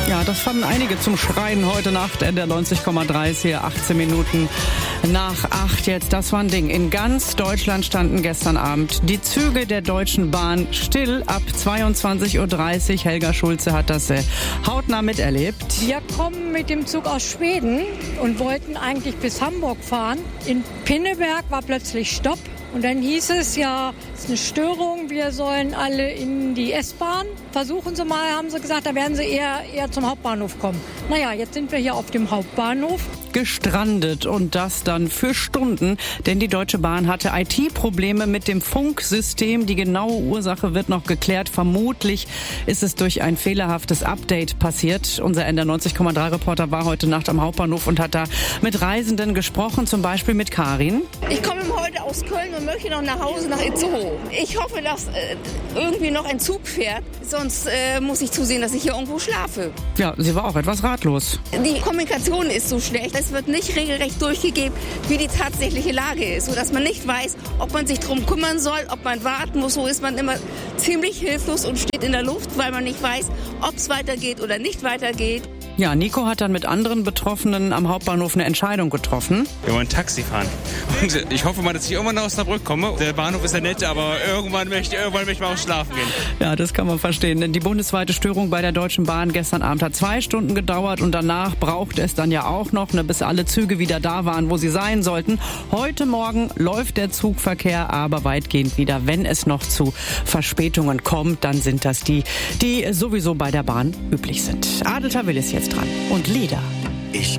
Ja, das fanden einige zum Schreien heute Nacht. NDR 90,3 ist hier 18 Minuten nach 8 jetzt. Das war ein Ding. In ganz Deutschland standen gestern Abend die Züge der Deutschen Bahn still ab 22.30 Uhr. Helga Schulze hat das hautnah miterlebt. Wir kommen mit dem Zug aus Schweden und wollten eigentlich bis Hamburg fahren. In Pinneberg war plötzlich Stopp. Und dann hieß es, ja, es ist eine Störung, wir sollen alle in die S-Bahn. Versuchen Sie mal, haben sie gesagt, da werden Sie eher zum Hauptbahnhof kommen. Naja, jetzt sind wir hier auf dem Hauptbahnhof. Gestrandet und das dann für Stunden, denn die Deutsche Bahn hatte IT-Probleme mit dem Funksystem. Die genaue Ursache wird noch geklärt. Vermutlich ist es durch ein fehlerhaftes Update passiert. Unser NDR 90,3 Reporter war heute Nacht am Hauptbahnhof und hat da mit Reisenden gesprochen, zum Beispiel mit Karin. Ich komme heute aus Köln und möchte noch nach Hause, nach Itzehoe. Ich hoffe, dass irgendwie noch ein Zug fährt, sonst muss ich zusehen, dass ich hier irgendwo schlafe. Ja, sie war auch etwas ratlos. Die Kommunikation ist so schlecht. Es wird nicht regelrecht durchgegeben, wie die tatsächliche Lage ist, sodass man nicht weiß, ob man sich darum kümmern soll, ob man warten muss. So ist man immer ziemlich hilflos und steht in der Luft, weil man nicht weiß, ob es weitergeht oder nicht weitergeht. Ja, Nico hat dann mit anderen Betroffenen am Hauptbahnhof eine Entscheidung getroffen. Wir wollen Taxi fahren. Und ich hoffe mal, dass ich irgendwann nach Osnabrück komme. Der Bahnhof ist ja nett, aber irgendwann möchte ich mal auch schlafen gehen. Ja, das kann man verstehen, denn die bundesweite Störung bei der Deutschen Bahn gestern Abend hat 2 Stunden gedauert und danach brauchte es dann ja auch noch, bis alle Züge wieder da waren, wo sie sein sollten. Heute Morgen läuft der Zugverkehr aber weitgehend wieder. Wenn es noch zu Verspätungen kommt, dann sind das die sowieso bei der Bahn üblich sind. Adel Tawil ist jetzt dran und Lieder.